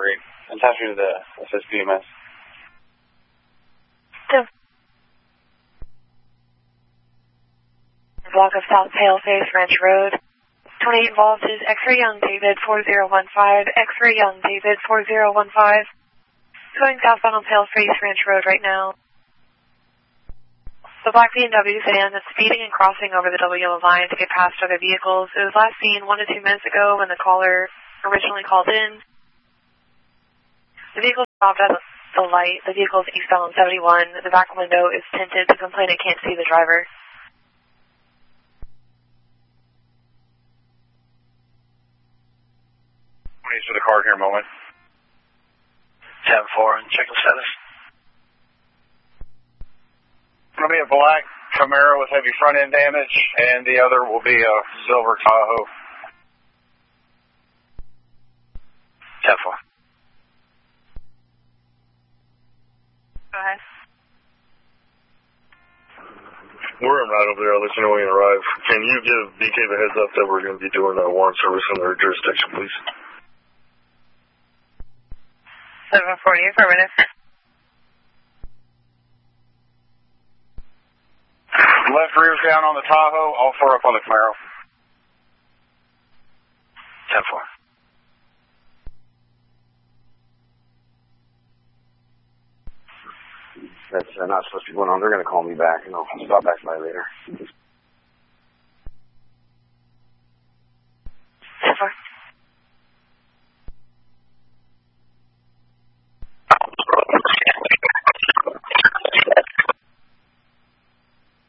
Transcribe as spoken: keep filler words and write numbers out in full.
eight. Attach me to the S S B M S. The block of South Paleface Ranch Road. twenty-eight involved is X-ray Young David four zero one five, X-ray Young David four zero one five. Going southbound on Paleface Ranch Road right now. The black B M W sedan that's speeding and crossing over the double yellow line to get past other vehicles. It was last seen one to two minutes ago when the caller originally called in. The vehicle stopped at the light. The vehicle is eastbound on seventy-one. The back window is tinted. The complainant can't see the driver. For the car here in a moment. ten four and check the status. It'll be a black Camaro with heavy front end damage, and the other will be a silver Tahoe. ten four. Go ahead. We're in right over there. I'll let you know when you arrive. Can you give B K the heads up that we're going to be doing a warrant service in their jurisdiction, please? seven forty, affirmative. Left rear's down on the Tahoe, all four up on the Camaro. ten four. That's uh, not supposed to be going on. They're going to call me back, and I'll stop back by later.